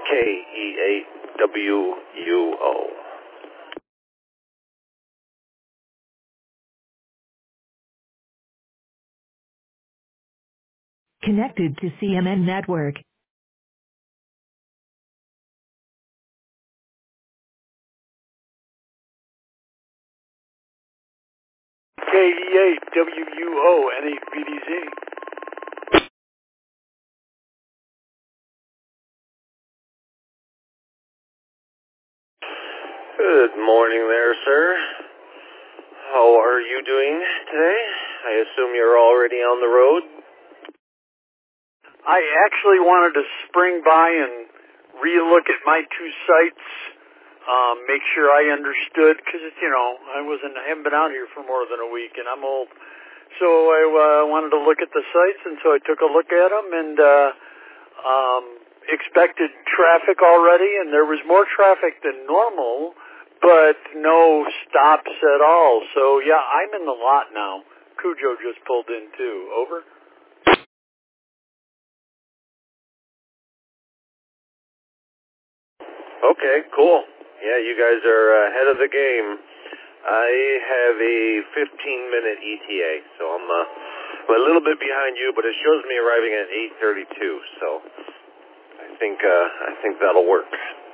KE8WUO. Connected to CMN Network. KE8WUO, NEBDZ. Good morning there, sir. How are you doing today? I assume you're already on the road? I actually wanted to spring by and relook at my two sites, make sure I understood, because I haven't been out here for more than a week, and I'm old. So I wanted to look at the sites, and so I took a look at them, and expected traffic already, and there was more traffic than normal, but no stops at all. So, yeah, I'm in the lot now. Cujo just pulled in, too. Over? Okay, cool. Yeah, you guys are ahead of the game. I have a 15-minute ETA, so I'm a little bit behind you, but it shows me arriving at 8:32, so I think that'll work.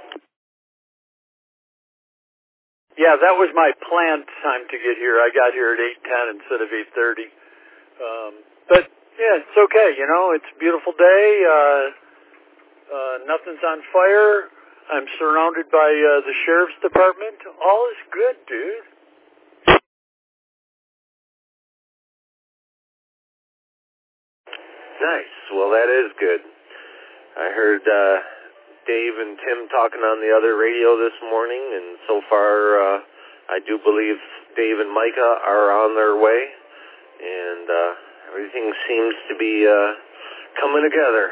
Yeah, that was my planned time to get here. I got here at 8:10 instead of 8:30. But, yeah, it's okay, It's a beautiful day. Nothing's on fire. I'm surrounded by the sheriff's department. All is good, dude. Nice. Well, that is good. I heard Dave and Tim talking on the other radio this morning, and so far I do believe Dave and Micah are on their way, and everything seems to be coming together.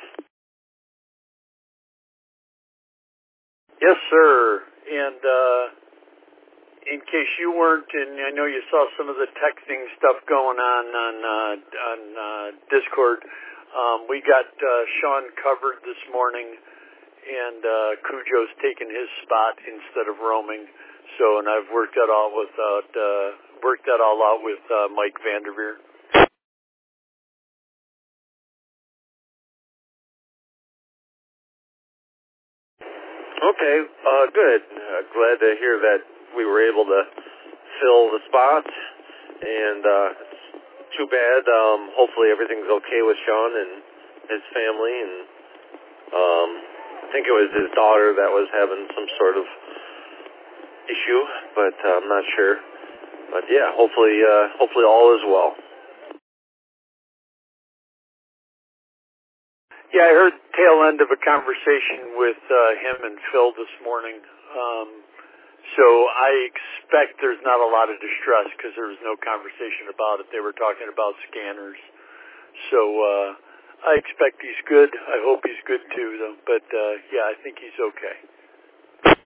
Yes, sir. And in case you weren't, and I know you saw some of the texting stuff going on Discord, we got Sean covered this morning, and Cujo's taken his spot instead of roaming. So, and I've worked that all out with Mike Vanderveer. Okay, good. Glad to hear that we were able to fill the spot, and it's too bad. Hopefully everything's okay with Sean and his family, and I think it was his daughter that was having some sort of issue, but I'm not sure. But yeah, hopefully all is well. Yeah, I heard the tail end of a conversation with him and Phil this morning. So I expect there's not a lot of distress because there was no conversation about it. They were talking about scanners. So I expect he's good. I hope he's good too, though. But yeah, I think he's okay.